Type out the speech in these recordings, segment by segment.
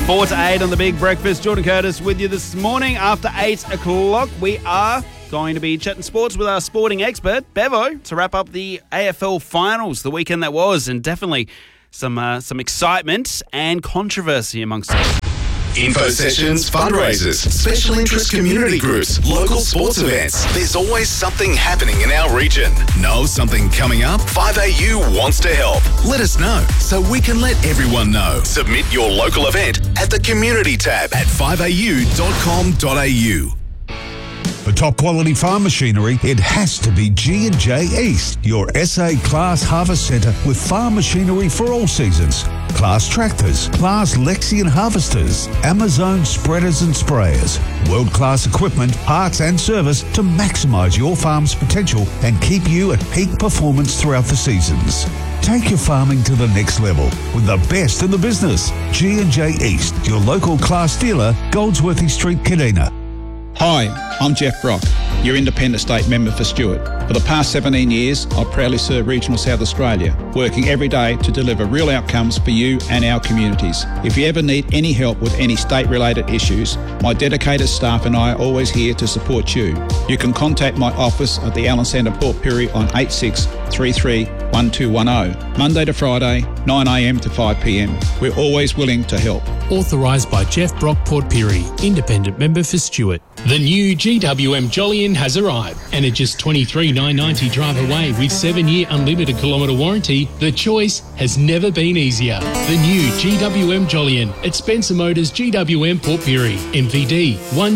4 to 8 on the Big Breakfast. Jordan Curtis with you this morning. After 8 o'clock, we are going to be chatting sports with our sporting expert, Bevo, to wrap up the AFL finals, the weekend that was, and definitely some excitement and controversy amongst us. Info sessions, fundraisers, special interest community groups, local sports events. There's always something happening in our region. Know something coming up? 5AU wants to help. Let us know so we can let everyone know. Submit your local event at the community tab at 5au.com.au. For top quality farm machinery, it has to be G&J East, your SA Class Harvest Centre with farm machinery for all seasons. Class tractors, Class Lexion harvesters, Amazon spreaders and sprayers, world-class equipment, parts and service to maximise your farm's potential and keep you at peak performance throughout the seasons. Take your farming to the next level with the best in the business. G&J East, your local Class dealer, Goldsworthy Street, Kadina. Hi, I'm Jeff Brock, your Independent State Member for Stewart. For the past 17 years, I've proudly served Regional South Australia, working every day to deliver real outcomes for you and our communities. If you ever need any help with any state-related issues, my dedicated staff and I are always here to support you. You can contact my office at the Allen Centre, Port Pirie on 8633 1210, Monday to Friday, 9am to 5pm. We're always willing to help. Authorised by Jeff Brock, Port Pirie, Independent Member for Stewart. The new GWM Jolyon has arrived, and at just $23,990 drive away with 7-year unlimited kilometre warranty, the choice has never been easier. The new GWM Jolyon at Spencer Motors GWM Port Pirie, MVD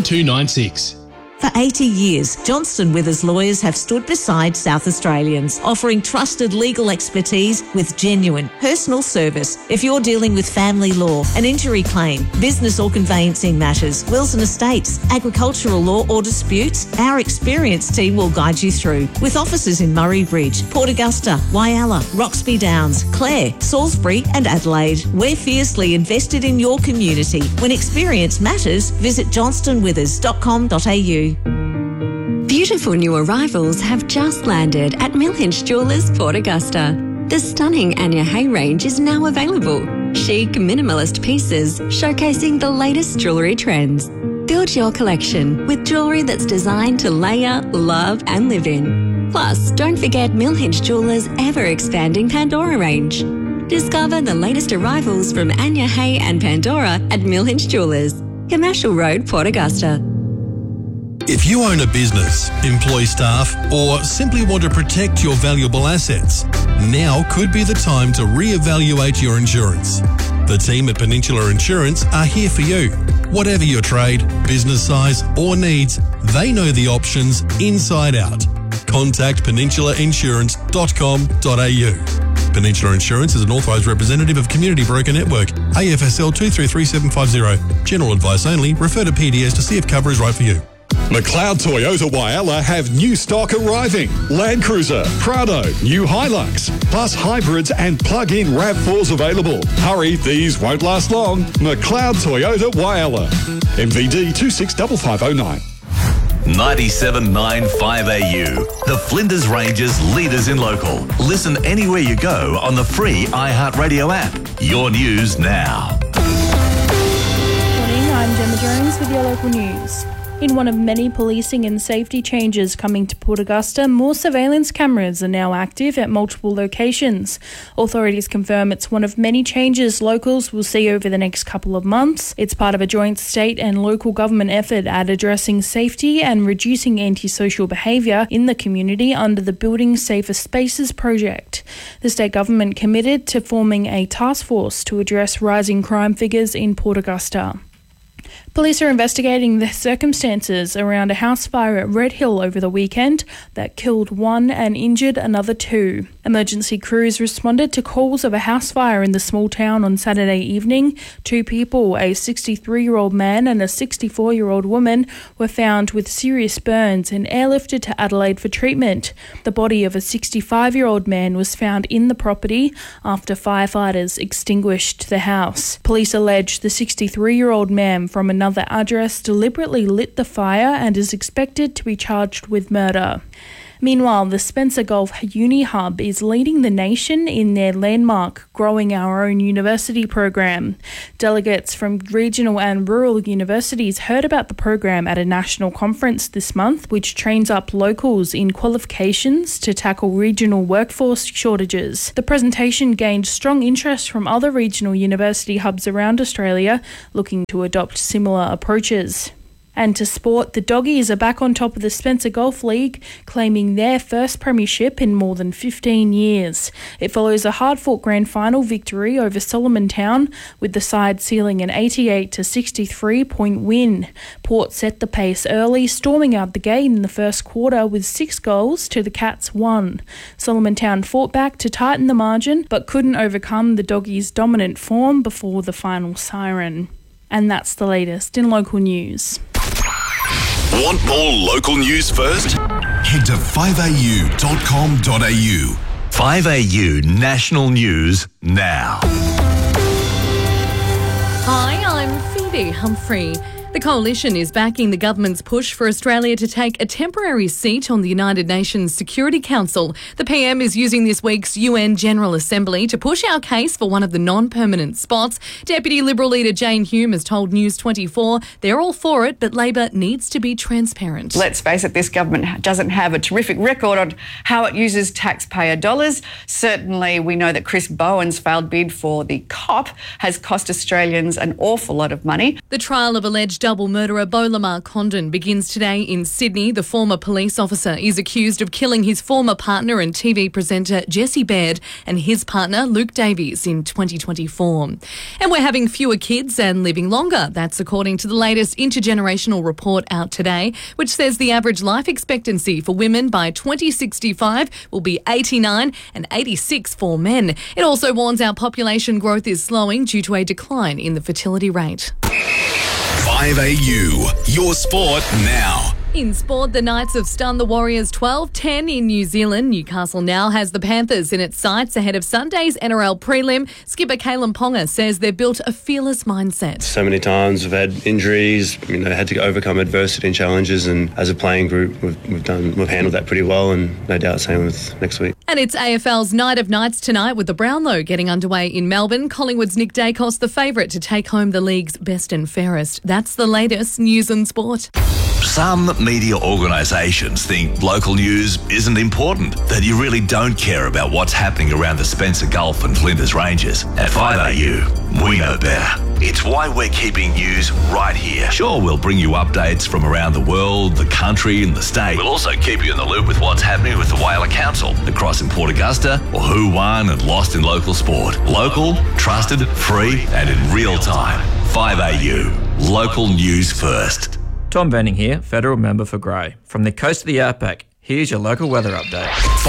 1296. For 80 years, Johnston Withers lawyers have stood beside South Australians, offering trusted legal expertise with genuine personal service. If you're dealing with family law, an injury claim, business or conveyancing matters, wills and estates, agricultural law or disputes, our experienced team will guide you through. With offices in Murray Bridge, Port Augusta, Whyalla, Roxby Downs, Clare, Salisbury and Adelaide, we're fiercely invested in your community. When experience matters, visit johnstonwithers.com.au. Beautiful new arrivals have just landed at Millhinch Jewellers, Port Augusta. The stunning Anya Hay range is now available. Chic, minimalist pieces showcasing the latest jewellery trends. Build your collection with jewellery that's designed to layer, love and live in. Plus, don't forget Millhinch Jewellers' ever-expanding Pandora range. Discover the latest arrivals from Anya Hay and Pandora at Millhinch Jewellers, Commercial Road, Port Augusta. If you own a business, employ staff, or simply want to protect your valuable assets, now could be the time to re-evaluate your insurance. The team at Peninsula Insurance are here for you. Whatever your trade, business size, or needs, they know the options inside out. Contact peninsulainsurance.com.au. Peninsula Insurance is an authorised representative of Community Broker Network, AFSL 233750. General advice only. Refer to PDS to see if cover is right for you. McLeod Toyota Whyalla have new stock arriving. Land Cruiser, Prado, new Hilux, plus hybrids and plug-in RAV4s available. Hurry, these won't last long. McLeod Toyota Whyalla. MVD 265509. 97.9 5AU. The Flinders Ranges leaders in local. Listen anywhere you go on the free iHeartRadio app. Your news now. Morning, I'm Gemma Jones with your local news. In one of many policing and safety changes coming to Port Augusta, more surveillance cameras are now active at multiple locations. Authorities confirm it's one of many changes locals will see over the next couple of months. It's part of a joint state and local government effort at addressing safety and reducing antisocial behaviour in the community under the Building Safer Spaces project. The state government committed to forming a task force to address rising crime figures in Port Augusta. Police are investigating the circumstances around a house fire at Red Hill over the weekend that killed 1 and injured another 2. Emergency crews responded to calls of a house fire in the small town on Saturday evening. 2 people, a 63-year-old man and a 64-year-old woman, were found with serious burns and airlifted to Adelaide for treatment. The body of a 65-year-old man was found in the property after firefighters extinguished the house. Police allege the 63-year-old man from another address deliberately lit the fire and is expected to be charged with murder. Meanwhile, the Spencer Gulf Uni Hub is leading the nation in their landmark Growing Our Own University program. Delegates from regional and rural universities heard about the program at a national conference this month, which trains up locals in qualifications to tackle regional workforce shortages. The presentation gained strong interest from other regional university hubs around Australia looking to adopt similar approaches. And to sport, the Doggies are back on top of the Spencer Golf League, claiming their first premiership in more than 15 years. It follows a hard-fought grand final victory over Solomon Town, with the side sealing an 88-63-point win. Port set the pace early, storming out the gate in the first quarter with 6 goals to the Cats' 1. Solomon Town fought back to tighten the margin, but couldn't overcome the Doggies' dominant form before the final siren. And that's the latest in local news. Want more local news first? Head to 5au.com.au. 5AU National News now. Hi, I'm Phoebe Humphrey. The Coalition is backing the government's push for Australia to take a temporary seat on the United Nations Security Council. The PM is using this week's UN General Assembly to push our case for one of the non-permanent spots. Deputy Liberal leader Jane Hume has told News 24 they're all for it, but Labor needs to be transparent. Let's face it, this government doesn't have a terrific record on how it uses taxpayer dollars. Certainly, we know that Chris Bowen's failed bid for the COP has cost Australians an awful lot of money. The trial of alleged double murderer Beau Lamar Condon begins today in Sydney. The former police officer is accused of killing his former partner and TV presenter Jesse Baird and his partner Luke Davies in 2024. And we're having fewer kids and living longer. That's according to the latest intergenerational report out today, which says the average life expectancy for women by 2065 will be 89 and 86 for men. It also warns our population growth is slowing due to a decline in the fertility rate. 5AU, your sport now. In sport, the Knights have stunned the Warriors 12-10 in New Zealand. Newcastle now has the Panthers in its sights ahead of Sunday's NRL prelim. Skipper Kalen Ponga says they've built a fearless mindset. So many times we've had injuries, had to overcome adversity and challenges, and as a playing group we've handled that pretty well, and no doubt same with next week. And it's AFL's Night of Nights tonight with the Brownlow getting underway in Melbourne. Collingwood's Nick Dacos the favourite to take home the league's best and fairest. That's the latest news and sport. Some media organisations think local news isn't important, that you really don't care about what's happening around the Spencer Gulf and Flinders Ranges. At 5AU, we know better. It's why we're keeping news right here. Sure, we'll bring you updates from around the world, the country and the state. We'll also keep you in the loop with what's happening with the Whyalla Council, across in Port Augusta, or who won and lost in local sport. Local, trusted, free and in real time. 5AU, local news first. Tom Benning here, Federal Member for Grey. From the coast of the outback, here's your local weather update.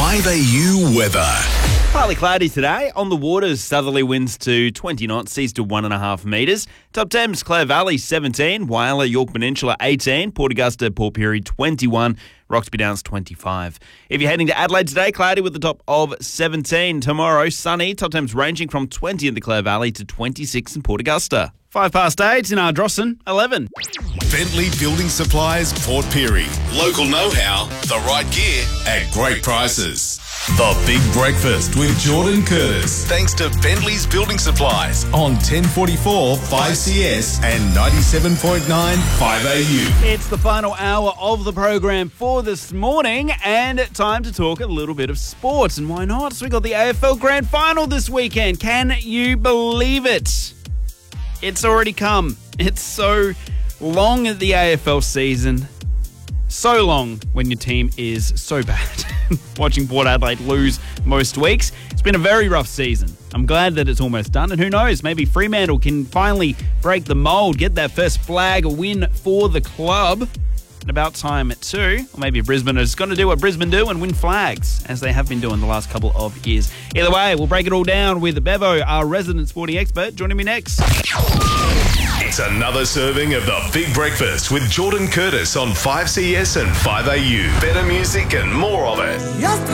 5AU weather. Partly cloudy today. On the waters, southerly winds to 20 knots, seas to 1.5 metres. Top temps, Clare Valley 17, Whyalla, York Peninsula 18, Port Augusta, Port Pirie 21, Roxby Downs 25. If you're heading to Adelaide today, cloudy with the top of 17. Tomorrow, sunny, top temps ranging from 20 in the Clare Valley to 26 in Port Augusta. 8:05 in Ardrossan, 11. Bentley Building Supplies, Port Pirie. Local know-how, the right gear at great prices. The Big Breakfast with Jordan Curtis. Thanks to Bentley's Building Supplies on 1044 5CS and 97.9 5AU. It's the final hour of the program for this morning, and time to talk a little bit of sports. And why not? So we got the AFL Grand Final this weekend. Can you believe it? It's already come. It's so long at the AFL season. So long when your team is so bad. Watching Port Adelaide lose most weeks. It's been a very rough season. I'm glad that it's almost done. And who knows, maybe Fremantle can finally break the mould, get that first flag win for the club. And about time too. Or maybe Brisbane is going to do what Brisbane do and win flags, as they have been doing the last couple of years. Either way, we'll break it all down with Bevo, our resident sporting expert, joining me next. It's another serving of the Big Breakfast with Jordan Curtis on 5CS and 5AU. Better music and more of it.